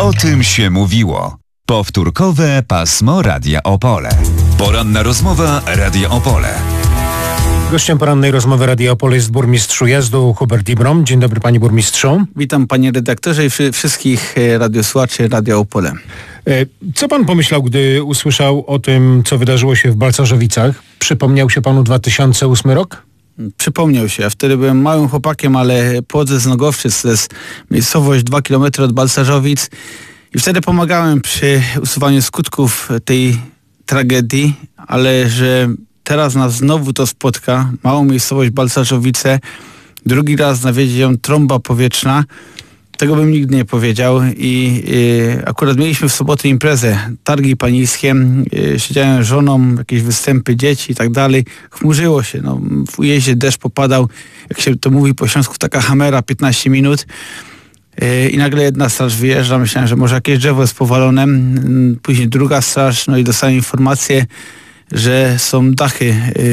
O tym się mówiło. Powtórkowe pasmo Radia Opole. Poranna rozmowa Radia Opole. Gościem porannej rozmowy Radia Opole jest burmistrz Ujazdu Hubert Ibrom. Dzień dobry, panie burmistrzu. Witam, panie redaktorze i wszystkich radiosłuchaczy Radia Opole. Co pan pomyślał, gdy usłyszał o tym, co wydarzyło się w Balcarzowicach? Przypomniał się panu 2008 rok? Przypomniał się. Ja wtedy byłem małym chłopakiem, ale pochodzę z Nogowczyc, to jest miejscowość 2 km od Balcarzowic. I wtedy pomagałem przy usuwaniu skutków tej tragedii, ale że teraz nas znowu to spotka, małą miejscowość Balcarzowice, drugi raz nawiedzie ją trąba powietrzna, tego bym nigdy nie powiedział i akurat mieliśmy w sobotę imprezę, targi panieńskie, siedziałem z żoną, jakieś występy dzieci i tak dalej, chmurzyło się, no, w Ujeździe deszcz popadał, jak się to mówi po śląsku, taka hamera, 15 minut. I nagle jedna straż wyjeżdża, myślałem, że może jakieś drzewo jest powalone, później druga straż, no i dostałem informację, że są dachy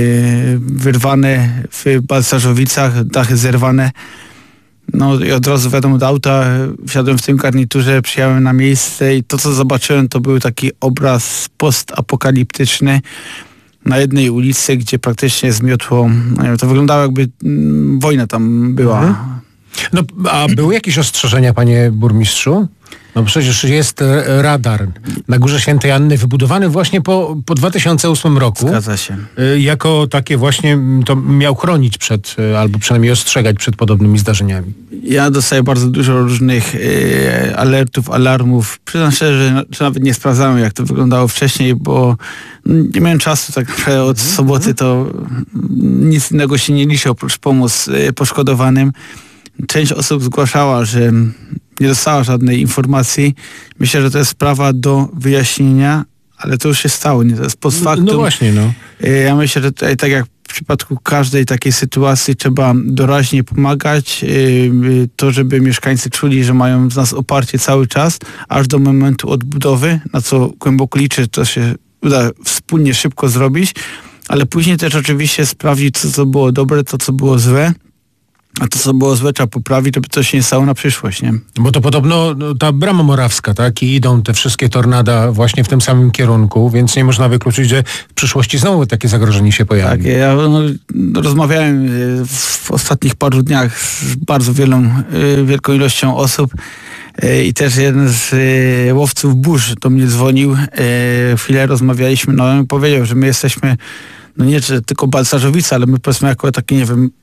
wyrwane w Balcarzowicach, dachy zerwane. No i od razu wiadomo do auta, wsiadłem w tym garniturze, przyjechałem na miejsce i to, co zobaczyłem, to był taki obraz postapokaliptyczny na jednej ulicy, gdzie praktycznie zmiotło, no nie wiem, to wyglądało jakby wojna tam była. No, a były jakieś ostrzeżenia, panie burmistrzu? No przecież jest radar na Górze Świętej Anny wybudowany właśnie po 2008 roku. Zgadza się. Jako takie właśnie to miał chronić przed, albo przynajmniej ostrzegać przed podobnymi zdarzeniami. Ja dostaję bardzo dużo różnych alertów, alarmów. Przyznam szczerze, że nawet nie sprawdzałem, jak to wyglądało wcześniej, bo nie miałem czasu tak naprawdę od soboty, to nic innego się nie liczy oprócz pomóc poszkodowanym. Część osób zgłaszała, że nie dostała żadnej informacji. Myślę, że to jest sprawa do wyjaśnienia, ale to już się stało, nie? To jest post factum. No właśnie, no. Ja myślę, że tutaj, tak jak w przypadku każdej takiej sytuacji, trzeba doraźnie pomagać. To, żeby mieszkańcy czuli, że mają z nas oparcie cały czas, aż do momentu odbudowy, na co głęboko liczę, że to się uda wspólnie szybko zrobić, ale później też oczywiście sprawdzić, co było dobre, to, co było złe. A to, co było złe, trzeba poprawić, żeby to się nie stało na przyszłość, nie? Bo to podobno ta Brama Morawska, tak? I idą te wszystkie tornada właśnie w tym samym kierunku, więc nie można wykluczyć, że w przyszłości znowu takie zagrożenie się pojawi. Tak, ja rozmawiałem w ostatnich paru dniach z bardzo wielką ilością osób i też jeden z łowców burz do mnie dzwonił. Chwilę rozmawialiśmy, no on powiedział, że my jesteśmy, no nie tylko Balcarzowice, ale my powiedzmy jako takie, nie wiem,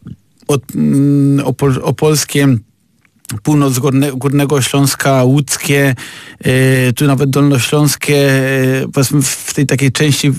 opolskie, północ Górnego Śląska, łódzkie, tu nawet dolnośląskie, powiedzmy w tej takiej części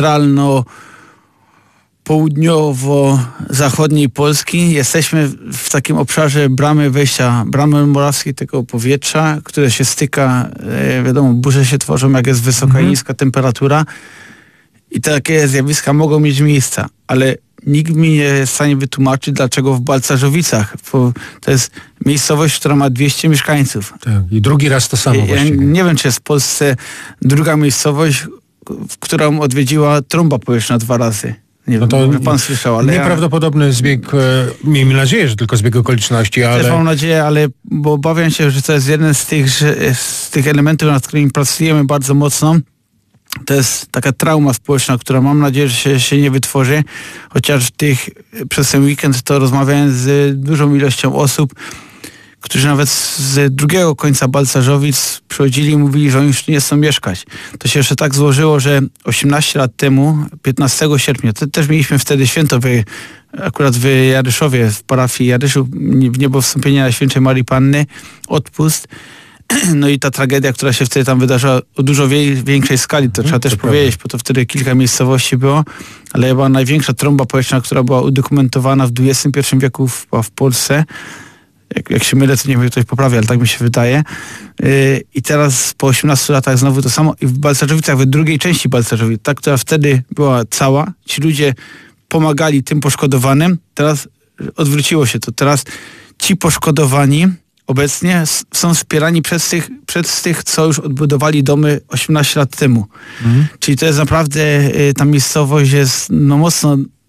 centralno-południowo-zachodniej Polski. Jesteśmy w takim obszarze bramy morawskiej, tego powietrza, które się styka, wiadomo, burze się tworzą, jak jest wysoka i niska temperatura i takie zjawiska mogą mieć miejsca, ale nikt mi nie jest w stanie wytłumaczyć, dlaczego w Balcarzowicach. To jest miejscowość, która ma 200 mieszkańców. Tak, i drugi raz to samo właściwie. Ja nie wiem, czy jest w Polsce druga miejscowość, którą odwiedziła trąba powietrzna 2 razy. Nie wiem, może pan słyszał, ale nieprawdopodobny zbieg, miejmy nadzieję, że tylko zbieg okoliczności, ale... Też mam nadzieję, bo obawiam się, że to jest jeden z tych elementów, nad którymi pracujemy bardzo mocno. To jest taka trauma społeczna, która mam nadzieję, że się nie wytworzy, chociaż przez ten weekend to rozmawiałem z dużą ilością osób, którzy nawet z drugiego końca Balcarzowic przychodzili i mówili, że oni już nie chcą mieszkać. To się jeszcze tak złożyło, że 18 lat temu, 15 sierpnia, też mieliśmy wtedy święto akurat w Jadyszowie, w parafii Jadyszów, w niebowstąpienie Najświętszej Marii Panny, odpust. No i ta tragedia, która się wtedy tam wydarzyła o dużo większej skali, to trzeba też powiedzieć, bo to wtedy kilka miejscowości było, ale chyba największa trąba powietrzna, która była udokumentowana w XXI wieku w Polsce. Jak się mylę, to nie wiem, ktoś poprawia, ale tak mi się wydaje. I teraz po 18 latach znowu to samo. I w Balcarzowicach, w drugiej części Balcarzowic, ta, która wtedy była cała, ci ludzie pomagali tym poszkodowanym, teraz odwróciło się to. Teraz ci poszkodowani obecnie są wspierani przez tych, co już odbudowali domy 18 lat temu. Czyli to jest naprawdę, ta miejscowość jest mocno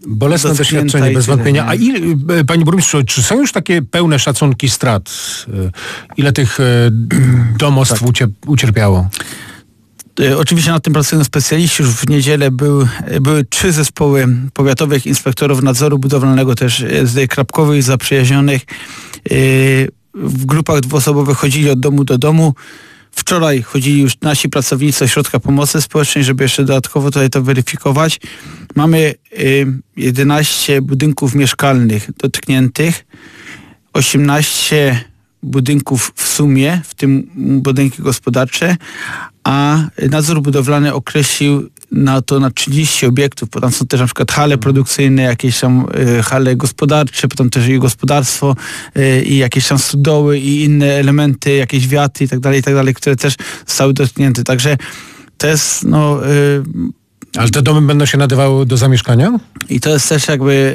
Bolesne doświadczenie, bez wątpienia. A panie burmistrzu, czy są już takie pełne szacunki strat? Ile tych domostw ucierpiało? Oczywiście nad tym pracują specjaliści. Już w niedzielę były 3 zespoły powiatowych inspektorów nadzoru budowlanego, też z Krapkowych, zaprzyjaźnionych. W grupach dwuosobowych chodzili od domu do domu. Wczoraj chodzili już nasi pracownicy Ośrodka Pomocy Społecznej, żeby jeszcze dodatkowo tutaj to weryfikować. Mamy 11 budynków mieszkalnych dotkniętych, 18 budynków w sumie, w tym budynki gospodarcze, a nadzór budowlany określił na 30 obiektów, bo tam są też na przykład hale produkcyjne, jakieś tam hale gospodarcze, potem też i gospodarstwo i jakieś tam stodoły i inne elementy, jakieś wiaty i tak dalej, które też zostały dotknięte. Także to jest Ale te domy będą się nadawały do zamieszkania? I to jest też jakby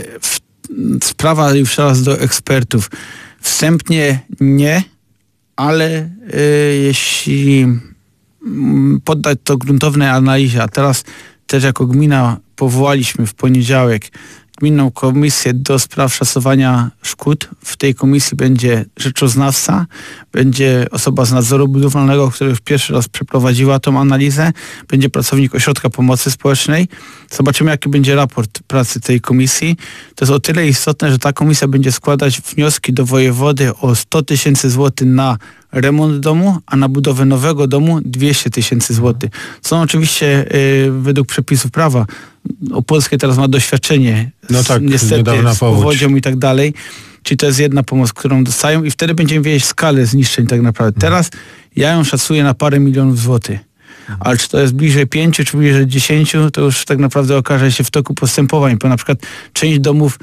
sprawa już teraz do ekspertów. Wstępnie nie, ale jeśli poddać to gruntownej analizie, a teraz też jako gmina powołaliśmy w poniedziałek Gminną Komisję do spraw szacowania szkód. W tej komisji będzie rzeczoznawca, będzie osoba z nadzoru budowlanego, która już pierwszy raz przeprowadziła tą analizę, będzie pracownik Ośrodka Pomocy Społecznej. Zobaczymy, jaki będzie raport pracy tej komisji. To jest o tyle istotne, że ta komisja będzie składać wnioski do wojewody o 100 000 złotych na remont domu, a na budowę nowego domu 200 000 złotych. Co oczywiście według przepisów prawa. Opolskie teraz ma doświadczenie niestety z powodzią i tak dalej. Czyli to jest jedna pomoc, którą dostają i wtedy będziemy wiedzieć skalę zniszczeń tak naprawdę. Teraz ja ją szacuję na parę milionów złotych. Ale czy to jest bliżej 5, czy bliżej 10, to już tak naprawdę okaże się w toku postępowań, bo na przykład część domów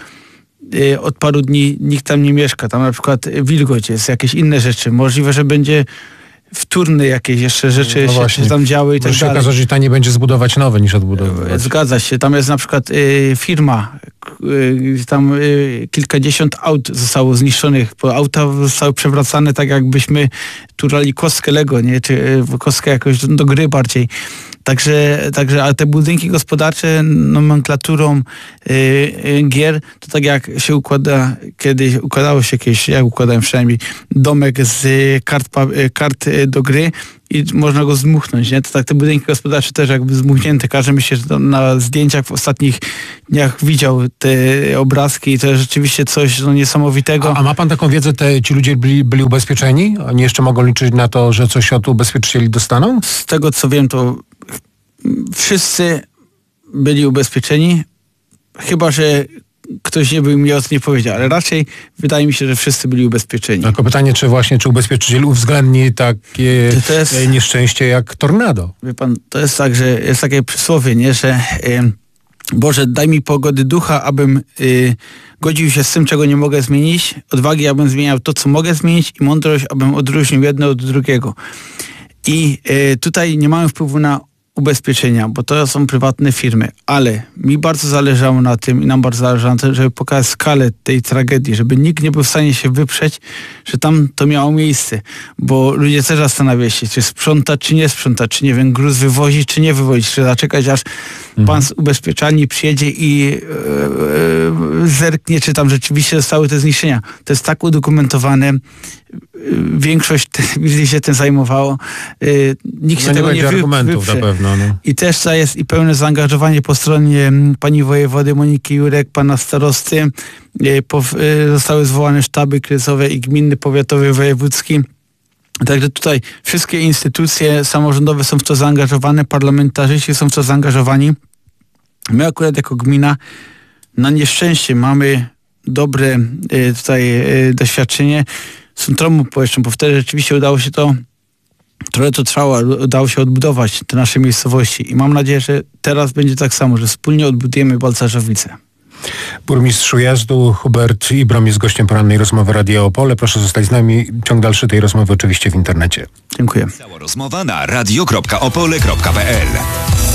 od paru dni nikt tam nie mieszka. Tam na przykład wilgoć jest, jakieś inne rzeczy. Możliwe, że będzie wtórne jakieś jeszcze rzeczy się tam działy i tak dalej. Może się okazać, że taniej będzie zbudować nowe niż odbudowywać. Zgadza się. Tam jest na przykład firma, tam kilkadziesiąt aut zostało zniszczonych, bo auta zostały przewracane tak jakbyśmy turali kostkę Lego, nie? Czy kostkę jakoś do gry bardziej. Także, a te budynki gospodarcze nomenklaturą gier, to tak jak się układało się kiedyś, ja układałem przynajmniej domek z kart do gry i można go zdmuchnąć, nie? To tak te budynki gospodarcze też jakby zdmuchnięte. Każdy myśli, że na zdjęciach w ostatnich dniach widział te obrazki i to jest rzeczywiście coś niesamowitego. A ma pan taką wiedzę, ci ludzie byli ubezpieczeni? Oni jeszcze mogą liczyć na to, że coś od ubezpieczycieli dostaną? Z tego co wiem, to wszyscy byli ubezpieczeni, chyba że ktoś mi o tym nie powiedział, ale raczej wydaje mi się, że wszyscy byli ubezpieczeni. Tylko pytanie, czy ubezpieczyciel uwzględni takie nieszczęście jak tornado? Wie pan, to jest tak, że jest takie przysłowie, nie, że Boże, daj mi pogody ducha, abym godził się z tym, czego nie mogę zmienić, odwagi, abym zmieniał to, co mogę zmienić i mądrość, abym odróżnił jedno od drugiego. I tutaj nie mamy wpływu na ubezpieczenia, bo to są prywatne firmy, ale mi bardzo zależało na tym i nam bardzo zależało na tym, żeby pokazać skalę tej tragedii, żeby nikt nie był w stanie się wyprzeć, że tam to miało miejsce, bo ludzie też zastanawiają się, czy sprzątać, czy nie sprzątać, czy nie wiem, gruz wywozić, czy nie wywozić, czy zaczekać, aż pan z ubezpieczalni przyjedzie i zerknie, czy tam rzeczywiście zostały te zniszczenia. To jest tak udokumentowane, większość telewizji się tym zajmowało. Nikt się tego nie argumentów na pewno. No. I też to jest i pełne zaangażowanie po stronie pani wojewody Moniki Jurek, pana starosty. Zostały zwołane sztaby kryzysowe i gminny, powiatowy, wojewódzki. Także tutaj wszystkie instytucje samorządowe są w to zaangażowane, parlamentarzyści są w to zaangażowani. My akurat jako gmina na nieszczęście mamy dobre tutaj doświadczenie z centrum społecznym, bo wtedy rzeczywiście udało się to, trochę to trwało, udało się odbudować te nasze miejscowości i mam nadzieję, że teraz będzie tak samo, że wspólnie odbudujemy Balcarzowice. Burmistrz Ujazdu Hubert Ibrom jest gościem porannej rozmowy Radia Opole. Proszę zostać z nami. Ciąg dalszy tej rozmowy oczywiście w internecie. Dziękuję. Cała rozmowa na radio.opole.pl